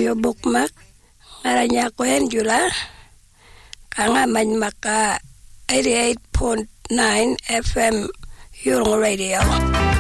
Radio Bookmark ngaranya Kwen Jula kanga maka 88.9 FM Yurong Radio.